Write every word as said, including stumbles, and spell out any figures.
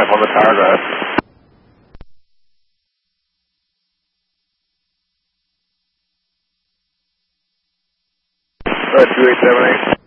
half on the tower, go ahead. Uh, two eight seven eight.